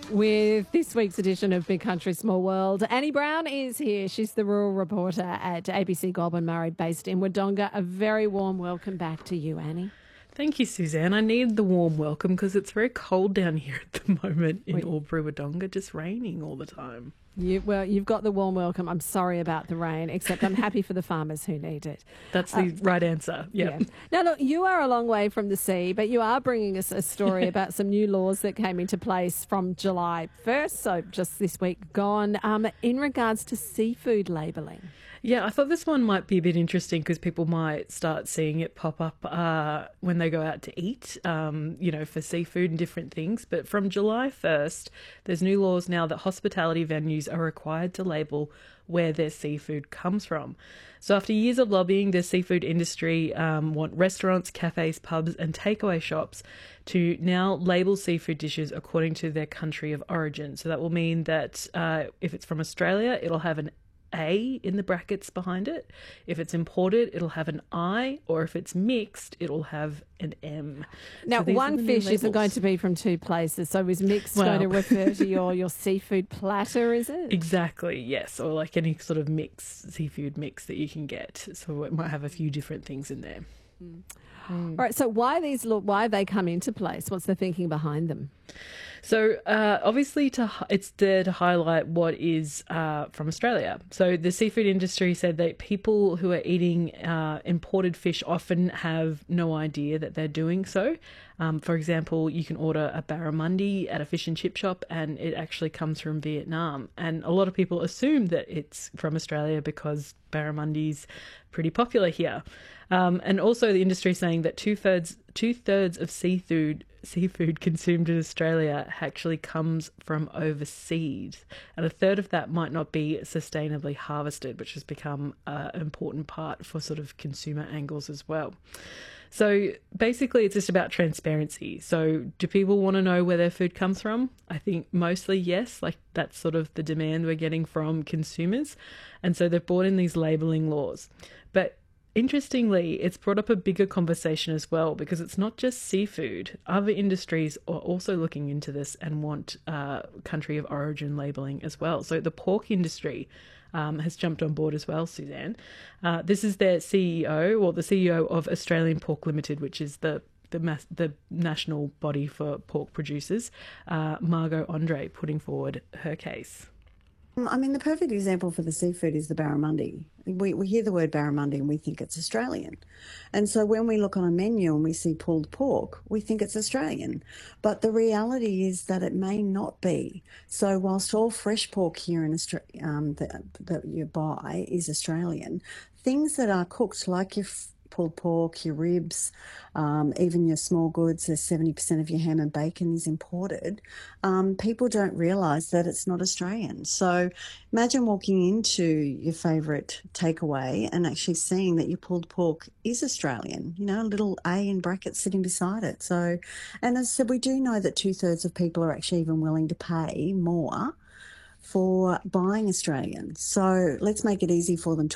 With this week's edition of Big Country Small World, Annie Brown is here. She's the rural reporter at ABC Goulburn Murray, based in Wodonga. A very warm welcome back to you, Annie. Thank you, Suzanne. I need the warm welcome because it's very cold down here at the moment in Albury, Wodonga, just raining all the time. You've got the warm welcome. I'm sorry about the rain, except I'm happy for the farmers who need it. That's the right answer. Yep. Yeah. Now, look, you are a long way from the sea, but you are bringing us a story about some new laws that came into place from July 1st, so just this week gone, in regards to seafood labelling. Yeah, I thought this one might be a bit interesting because people might start seeing it pop up when they go out to eat, for seafood and different things. But from July 1st, there's new laws now that hospitality venues are required to label where their seafood comes from. So after years of lobbying, the seafood industry want restaurants, cafes, pubs and takeaway shops to now label seafood dishes according to their country of origin. So that will mean that if it's from Australia, it'll have an A in the brackets behind it. If it's imported, it'll have an I, or if it's mixed, it'll have an M. Now, one fish isn't going to be from two places, so is mixed going to refer to your seafood platter, is it? Exactly, yes, or like any sort of seafood mix that you can get. So it might have a few different things in there. All right, so why have they come into place? What's the thinking behind them? So obviously it's there to highlight what is from Australia. So the seafood industry said that people who are eating imported fish often have no idea that they're doing so. For example, you can order a barramundi at a fish and chip shop and it actually comes from Vietnam. And a lot of people assume that it's from Australia because barramundi's pretty popular here. And also the industry is saying that two-thirds of seafood consumed in Australia actually comes from overseas, and a third of that might not be sustainably harvested, which has become an important part for sort of consumer angles as well. So basically it's just about transparency. So do people want to know where their food comes from? I think mostly yes, like that's sort of the demand we're getting from consumers. And so they've brought in these labelling laws. But interestingly, it's brought up a bigger conversation as well, because it's not just seafood. Other industries are also looking into this and want country of origin labelling as well. So the pork industry has jumped on board as well, Suzanne. This is their CEO, or the CEO of Australian Pork Limited, which is the national body for pork producers, Margot Andre, putting forward her case. I mean, the perfect example for the seafood is the barramundi. We hear the word barramundi and we think it's Australian. And so when we look on a menu and we see pulled pork, we think it's Australian. But the reality is that it may not be. So whilst all fresh pork here in Australia that you buy is Australian, things that are cooked like your pulled pork, your ribs, even your small goods, as 70% of your ham and bacon is imported, people don't realise that it's not Australian. So imagine walking into your favourite takeaway and actually seeing that your pulled pork is Australian, a little A in brackets sitting beside it. So, and as I said, we do know that 2/3 of people are actually even willing to pay more for buying Australian. So let's make it easy for them to